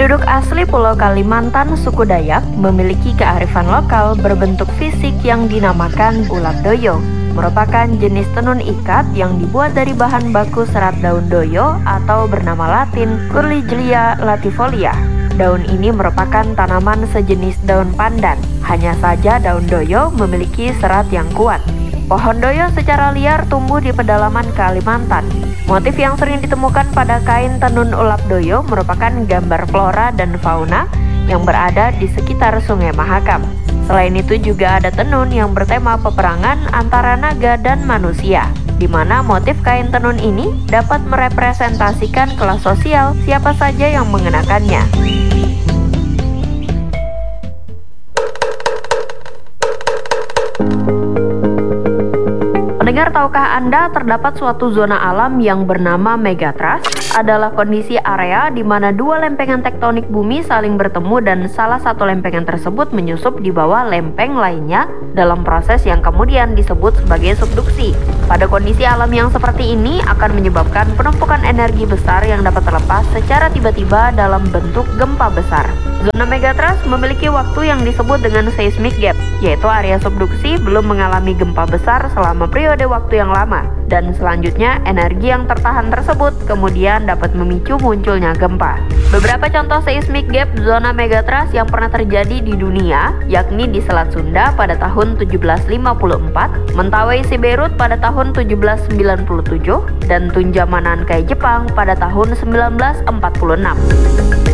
Penduduk asli Pulau Kalimantan suku Dayak memiliki kearifan lokal berbentuk fisik yang dinamakan ulat doyo. Merupakan jenis tenun ikat yang dibuat dari bahan baku serat daun doyo atau bernama latin Curliglia latifolia. Daun ini merupakan tanaman sejenis daun pandan. Hanya saja daun doyo memiliki serat yang kuat. Pohon doyo secara liar tumbuh di pedalaman Kalimantan. Motif yang sering ditemukan pada kain tenun ulap doyo merupakan gambar flora dan fauna yang berada di sekitar Sungai Mahakam. Selain itu juga ada tenun yang bertema peperangan antara naga dan manusia, di mana motif kain tenun ini dapat merepresentasikan kelas sosial siapa saja yang mengenakannya. Pendengar, tahukah Anda terdapat suatu zona alam yang bernama megatrust? Adalah kondisi area di mana dua lempengan tektonik bumi saling bertemu dan salah satu lempengan tersebut menyusup di bawah lempeng lainnya dalam proses yang kemudian disebut sebagai subduksi. Pada kondisi alam yang seperti ini akan menyebabkan penumpukan energi besar yang dapat terlepas secara tiba-tiba dalam bentuk gempa besar. Zona megatrust memiliki waktu yang disebut dengan seismic gap, yaitu area subduksi belum mengalami gempa besar selama periode waktu yang lama, dan selanjutnya energi yang tertahan tersebut kemudian dapat memicu munculnya gempa. Beberapa contoh seismic gap zona megatrust yang pernah terjadi di dunia yakni di Selat Sunda pada tahun 1754, Mentawai Siberut pada tahun 1797, dan Tunjamanan Kai Jepang pada tahun 1946.